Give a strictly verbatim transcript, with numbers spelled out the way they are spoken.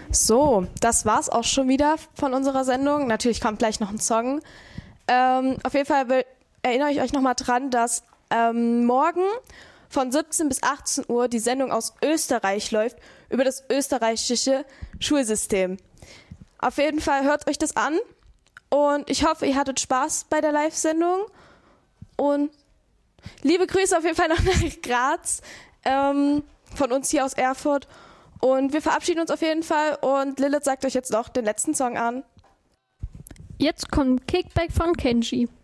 So, das war's auch schon wieder von unserer Sendung. Natürlich kommt gleich noch ein Song. Ähm, auf jeden Fall will, erinnere ich euch nochmal dran, dass ähm, morgen von siebzehn bis achtzehn Uhr die Sendung aus Österreich läuft über das österreichische Schulsystem. Auf jeden Fall hört euch das an und ich hoffe, ihr hattet Spaß bei der Live-Sendung und liebe Grüße auf jeden Fall noch nach Graz ähm, von uns hier aus Erfurt. Und wir verabschieden uns auf jeden Fall und Lilith sagt euch jetzt noch den letzten Song an. Jetzt kommt Kickback von Kenji.